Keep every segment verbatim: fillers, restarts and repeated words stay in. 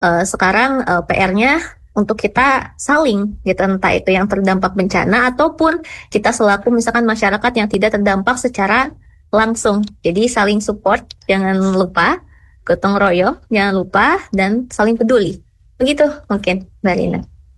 uh, sekarang uh, P R-nya untuk kita saling gitu, entah itu yang terdampak bencana ataupun kita selaku misalkan masyarakat yang tidak terdampak secara langsung. Jadi saling support, jangan lupa, gotong royong, jangan lupa, dan saling peduli. Begitu mungkin Mbak Rina.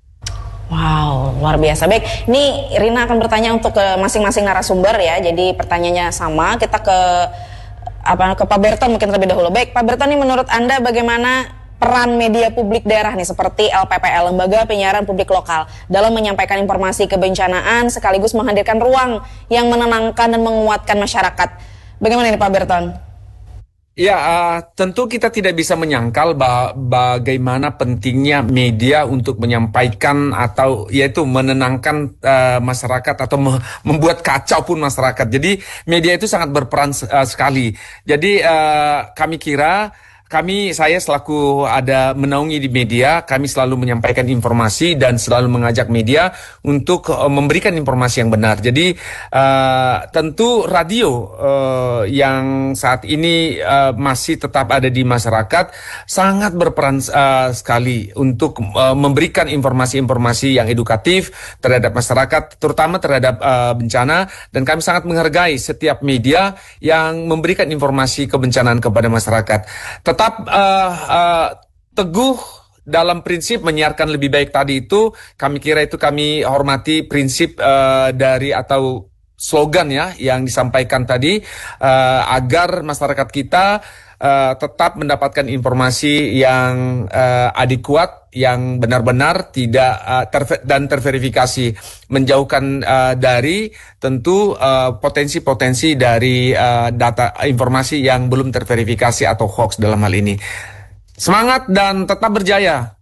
Wow, luar biasa. Baik, ini Rina akan bertanya untuk ke masing-masing narasumber ya. Jadi pertanyaannya sama. Kita ke apa ke Pak Berton mungkin terlebih dahulu. Baik, Pak Berton, ini menurut Anda bagaimana peran media publik daerah nih seperti L P P L, Lembaga Penyiaran Publik Lokal, dalam menyampaikan informasi kebencanaan sekaligus menghadirkan ruang yang menenangkan dan menguatkan masyarakat. Bagaimana ini Pak Berton? Ya, uh, tentu kita tidak bisa menyangkal ba- bagaimana pentingnya media untuk menyampaikan atau yaitu menenangkan uh, masyarakat atau me- membuat kacau pun masyarakat. Jadi media itu sangat berperan uh, sekali. Jadi uh, kami kira Kami, saya selaku ada menaungi di media, kami selalu menyampaikan informasi dan selalu mengajak media untuk uh, memberikan informasi yang benar. Jadi uh, tentu radio uh, yang saat ini uh, masih tetap ada di masyarakat sangat berperan uh, sekali untuk uh, memberikan informasi-informasi yang edukatif terhadap masyarakat, terutama terhadap uh, bencana. Dan kami sangat menghargai setiap media yang memberikan informasi kebencanaan kepada masyarakat. Tetap Tetap uh, uh, teguh dalam prinsip menyiarkan lebih baik tadi itu, kami kira itu kami hormati prinsip uh, dari atau slogan ya yang disampaikan tadi uh, agar masyarakat kita uh, tetap mendapatkan informasi yang uh, adekuat, yang benar-benar tidak uh, ter- dan terverifikasi, menjauhkan uh, dari tentu uh, potensi-potensi dari uh, data informasi yang belum terverifikasi atau hoax dalam hal ini. Semangat dan tetap berjaya.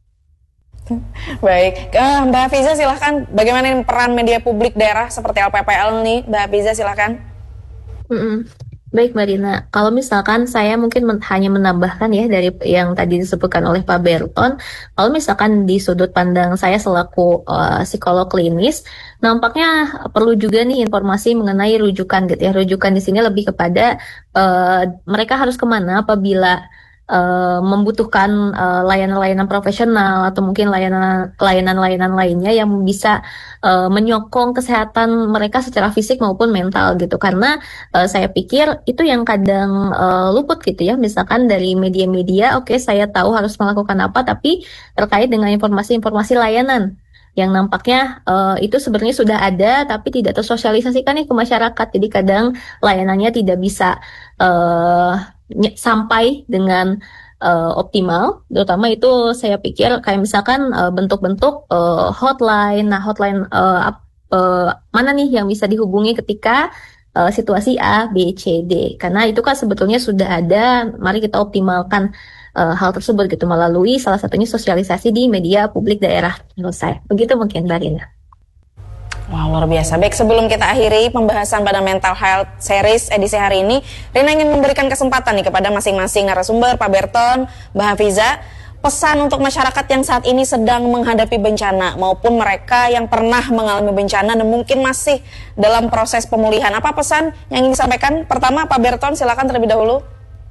Baik, uh, Mbak Hafiza silahkan. Bagaimana peran media publik daerah seperti L P P L nih, Mbak Hafiza silahkan. Mm-mm. Baik Mbak Rina, kalau misalkan saya mungkin men- hanya menambahkan ya dari yang tadi disebutkan oleh Pak Berton, kalau misalkan di sudut pandang saya selaku uh, psikolog klinis, nampaknya perlu juga nih informasi mengenai rujukan gitu ya. Rujukan di sini lebih kepada uh, mereka harus kemana apabila uh, membutuhkan uh, layanan-layanan profesional atau mungkin layanan layanan-layanan lainnya yang bisa uh, menyokong kesehatan mereka secara fisik maupun mental gitu. Karena uh, saya pikir itu yang kadang uh, luput gitu ya. Misalkan dari media-media, oke okay, saya tahu harus melakukan apa, tapi terkait dengan informasi-informasi layanan yang nampaknya uh, itu sebenarnya sudah ada tapi tidak tersosialisasikan nih ke masyarakat. Jadi kadang layanannya tidak bisa uh, ny- sampai dengan uh, optimal. Terutama itu saya pikir kayak misalkan uh, bentuk-bentuk uh, hotline. Nah hotline uh, uh, mana nih yang bisa dihubungi ketika uh, situasi A, B, C, D. Karena itu kan sebetulnya sudah ada. Mari kita optimalkan Uh, hal tersebut gitu melalui salah satunya sosialisasi di media publik daerah menurut saya. Begitu mungkin Mbak Rina. Wah, luar biasa. Baik, sebelum kita akhiri pembahasan pada Mental Health Series edisi hari ini, Rina ingin memberikan kesempatan nih kepada masing-masing narasumber, Pak Berton, Mbak Hafiza, pesan untuk masyarakat yang saat ini sedang menghadapi bencana maupun mereka yang pernah mengalami bencana dan mungkin masih dalam proses pemulihan. Apa pesan yang ingin disampaikan? Pertama, Pak Berton, silakan terlebih dahulu.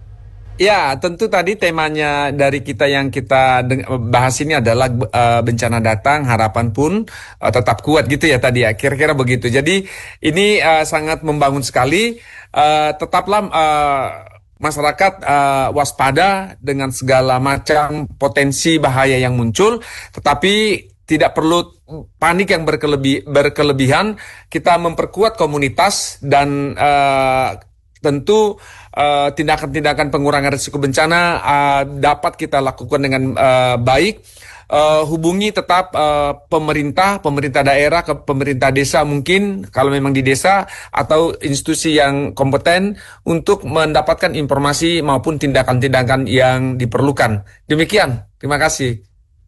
Ya, tentu tadi temanya dari kita yang kita bahas ini adalah uh, bencana datang, harapan pun uh, tetap kuat gitu ya tadi ya, kira-kira begitu. Jadi ini uh, sangat membangun sekali, uh, tetaplah uh, masyarakat uh, waspada dengan segala macam potensi bahaya yang muncul, tetapi tidak perlu panik yang berkelebih, berkelebihan, kita memperkuat komunitas dan uh, tentu uh, tindakan-tindakan pengurangan risiko bencana uh, dapat kita lakukan dengan uh, baik. Uh, hubungi tetap uh, pemerintah, pemerintah daerah, ke pemerintah desa mungkin kalau memang di desa atau institusi yang kompeten untuk mendapatkan informasi maupun tindakan-tindakan yang diperlukan. Demikian, terima kasih.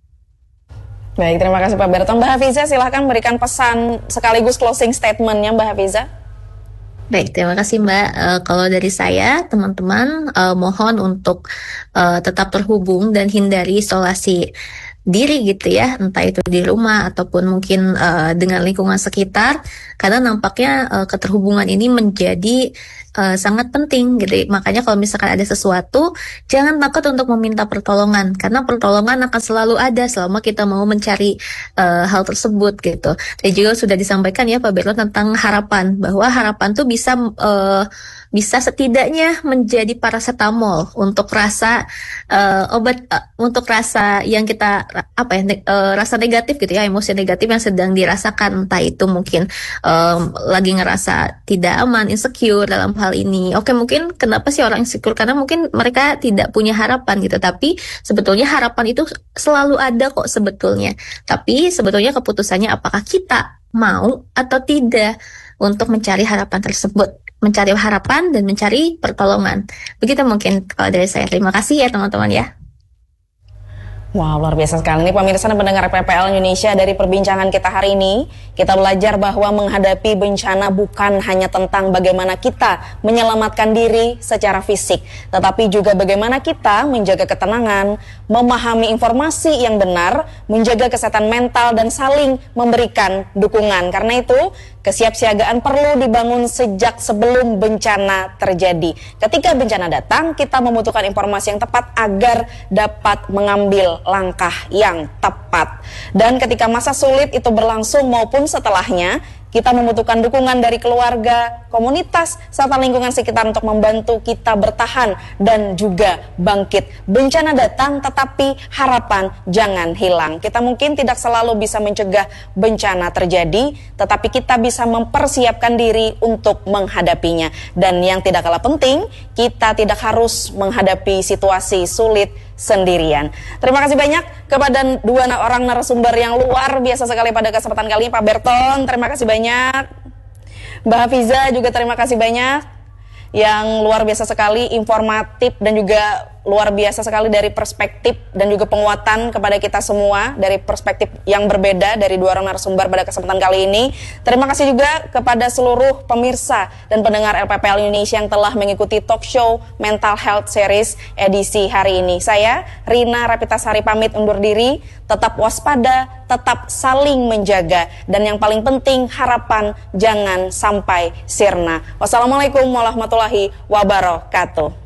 Baik, terima kasih Pak Berton. Mbak Hafiza silahkan berikan pesan sekaligus closing statement-nya Mbak Hafiza. Baik, terima kasih Mbak. Uh, kalau dari saya, teman-teman uh, mohon untuk uh, tetap terhubung dan hindari isolasi diri gitu ya, entah itu di rumah ataupun mungkin uh, dengan lingkungan sekitar, karena nampaknya uh, keterhubungan ini menjadi uh, sangat penting gitu. Makanya kalau misalkan ada sesuatu, jangan takut untuk meminta pertolongan, karena pertolongan akan selalu ada selama kita mau mencari uh, hal tersebut gitu. Dan juga sudah disampaikan ya Pak Berlon tentang harapan, bahwa harapan tuh bisa uh, bisa setidaknya menjadi paracetamol untuk rasa uh, obat uh, untuk rasa yang kita apa ya ne- uh, rasa negatif gitu ya, emosi negatif yang sedang dirasakan, entah itu mungkin um, lagi ngerasa tidak aman, insecure dalam hal ini. Oke, mungkin kenapa sih orang insecure, karena mungkin mereka tidak punya harapan gitu, tapi sebetulnya harapan itu selalu ada kok sebetulnya. Tapi sebetulnya keputusannya apakah kita mau atau tidak untuk mencari harapan tersebut, mencari harapan dan mencari pertolongan. Begitu mungkin kalau dari saya. Terima kasih ya teman-teman ya. Wah, luar biasa sekali. Ini pemirsa dan pendengar P P L Indonesia, dari perbincangan kita hari ini, kita belajar bahwa menghadapi bencana bukan hanya tentang bagaimana kita menyelamatkan diri secara fisik, tetapi juga bagaimana kita menjaga ketenangan, memahami informasi yang benar, menjaga kesehatan mental, dan saling memberikan dukungan. Karena itu, kesiapsiagaan perlu dibangun sejak sebelum bencana terjadi. Ketika bencana datang, kita membutuhkan informasi yang tepat agar dapat mengambil langkah yang tepat. Dan ketika masa sulit itu berlangsung maupun setelahnya, kita membutuhkan dukungan dari keluarga, komunitas, serta lingkungan sekitar untuk membantu kita bertahan dan juga bangkit. Bencana datang, tetapi harapan jangan hilang. Kita mungkin tidak selalu bisa mencegah bencana terjadi, tetapi kita bisa mempersiapkan diri untuk menghadapinya. Dan yang tidak kalah penting, kita tidak harus menghadapi situasi sulit sendirian. Terima kasih banyak kepada dua orang narasumber yang luar biasa sekali pada kesempatan kali ini. Pak Berton, terima kasih banyak. Mbak Hafiza juga terima kasih banyak. Yang luar biasa sekali, informatif dan juga luar biasa sekali dari perspektif dan juga penguatan kepada kita semua dari perspektif yang berbeda dari dua orang narasumber pada kesempatan kali ini. Terima kasih juga kepada seluruh pemirsa dan pendengar L P P L Indonesia yang telah mengikuti talk show Mental Health Series edisi hari ini. Saya Rina Rapitasari pamit undur diri. Tetap waspada, tetap saling menjaga, dan yang paling penting harapan jangan sampai sirna. Wassalamualaikum warahmatullahi wabarakatuh.